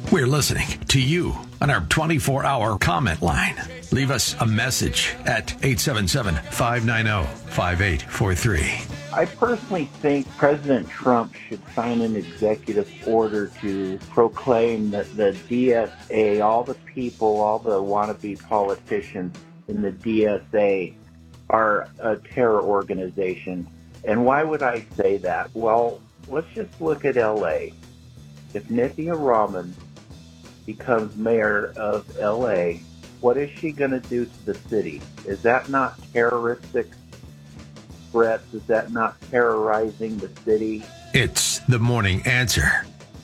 We're listening to you on our 24-hour comment line. Leave us a message at 877-590-5843. I personally think President Trump should sign an executive order to proclaim that the DSA, all the people, all the wannabe politicians in the DSA are a terror organization. And why would I say that? Well, let's just look at L.A. If Nithya Raman becomes mayor of L.A., what is she going to do to the city? Is that not terroristic threats? Is that not terrorizing the city? It's the Morning Answer.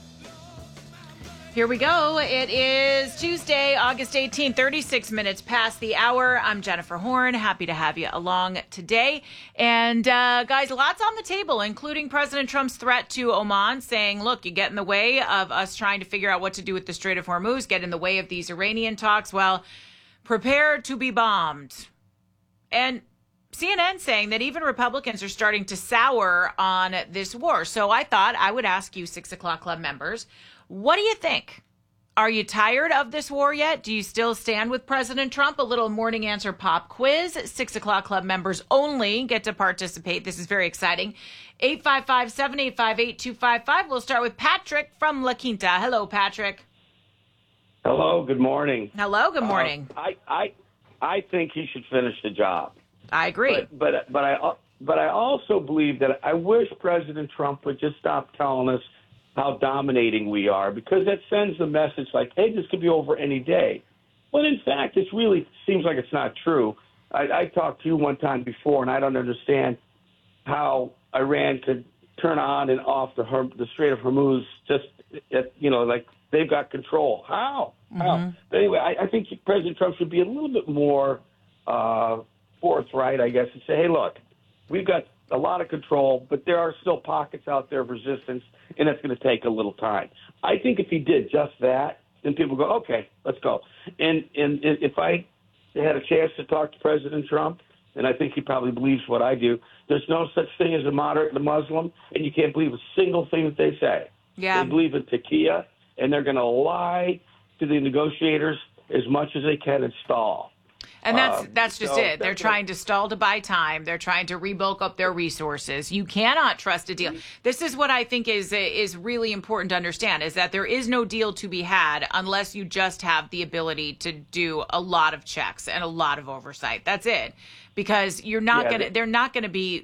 Here we go. It is Tuesday, August 18, 36 minutes past the hour. I'm Jennifer Horn. Happy to have you along today. And guys, lots on the table, including President Trump's threat to Oman, saying, look, you get in the way of us trying to figure out what to do with the Strait of Hormuz, get in the way of these Iranian talks. Well, prepare to be bombed. And CNN saying that even Republicans are starting to sour on this war. So I thought I would ask you 6 o'clock club members, what do you think? Are you tired of this war yet? Do you still stand with President Trump? A little morning answer pop quiz. 6 o'clock club members only get to participate. This is very exciting. 855-785-8255. We'll start with Patrick from La Quinta. Hello, Patrick. Hello, good morning. Hello, good morning. I think he should finish the job. I agree. But I also believe that I wish President Trump would just stop telling us how dominating we are, because that sends the message like, hey, this could be over any day. When in fact, it really seems like it's not true. I talked to you one time before, and I don't understand how Iran could turn on and off the Strait of Hormuz just, like they've got control. How? How? But anyway, I think President Trump should be a little bit more forthright, I guess, and say, hey, look, we've got a lot of control, but there are still pockets out there of resistance, and it's going to take a little time. I think if he did just that, then people go, okay, let's go. And if I had a chance to talk to President Trump, and I think he probably believes what I do, there's no such thing as a moderate Muslim, and you can't believe a single thing that they say. Yeah. They believe in taqiyya, and they're going to lie to the negotiators as much as they can and stall. And that's just it. They're trying to stall to buy time. They're trying to rebulk up their resources. You cannot trust a deal. This is what I think is really important to understand, is that there is no deal to be had unless you just have the ability to do a lot of checks and a lot of oversight. That's it. Because they're not going to be